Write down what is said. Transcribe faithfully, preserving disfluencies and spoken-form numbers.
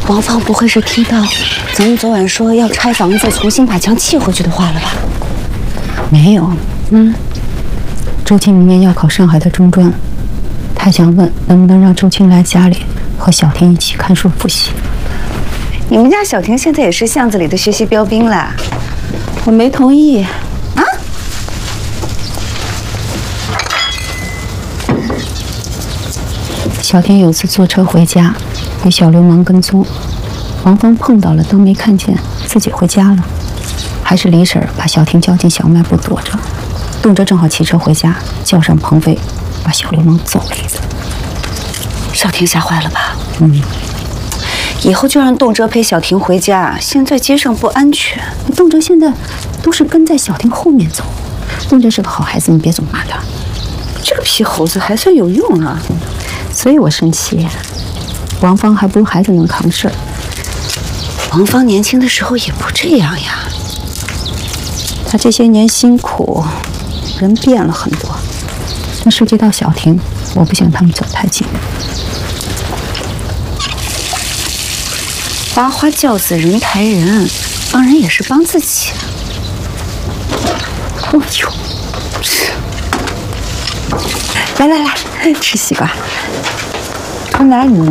王芳不会是听到咱们昨晚说要拆房子，重新把墙砌回去的话了吧？ 没有。嗯，周青明年要考上海的中专，他想问能不能让周青来家里和小婷一起看书复习。 你们家小婷现在也是巷子里的学习标兵啦，我没同意啊。 小婷有次坐车回家，被小流氓跟踪，王芳碰到了都没看见，自己回家了。还是李婶儿把小婷叫进小卖部躲着，动辄正好骑车回家，叫上鹏飞，把小流氓揍了一顿。 小婷吓坏了吧？ 嗯， 以后就让动辄陪小婷回家。现在街上不安全， 动辄现在都是跟在小婷后面走。动辄是个好孩子，你别总骂他。 这个皮猴子还算有用啊， 所以我生气。王芳还不如孩子能扛事儿。 王芳年轻的时候也不这样呀。 他这些年辛苦，人变了很多。那涉及到小婷，我不想他们走太近。 花花轿子人抬人，帮人也是帮自己。 哎呦， 来来来，吃西瓜。从哪里呢？